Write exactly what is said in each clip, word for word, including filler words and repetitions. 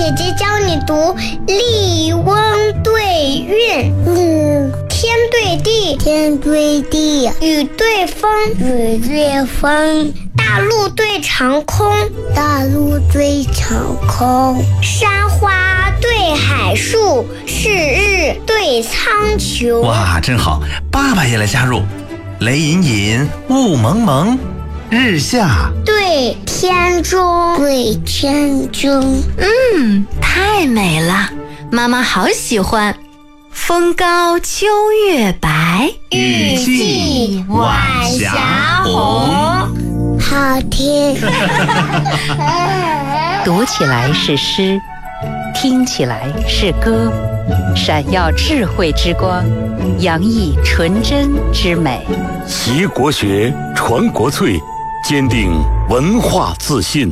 姐姐教你读立翁对韵。嗯，天对地，天对地；雨对风，雨对风；大陆对长空，大陆对长空；山花对海树，是日对苍穹。 哇，真好！爸爸也来加入。雷隐隐，雾蒙蒙，日下对天中，对天中。 嗯，太美了，妈妈好喜欢。风高秋月白， 雨霁晚霞红。好听。 读起来是诗，听起来是歌，闪耀智慧之光，洋溢纯真之美。 习国学，传国粹，坚定文化自信。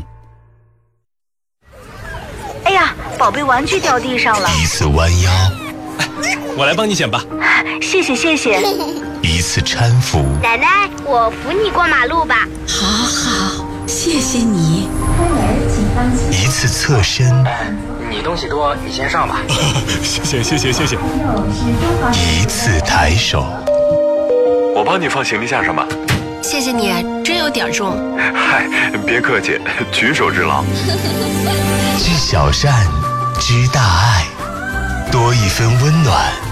哎呀，宝贝玩具掉地上了。 一次弯腰， 我来帮你捡吧。 谢谢谢谢。 一次搀扶， 奶奶，我扶你过马路吧。 好好，谢谢你。 一次侧身， 你东西多，你先上吧。 谢谢谢谢谢谢。 一次抬手， 我帮你放行李架上吧。 谢谢你，真有点重。 嗨，别客气，举手之劳。 知小善，知大爱，多一分温暖。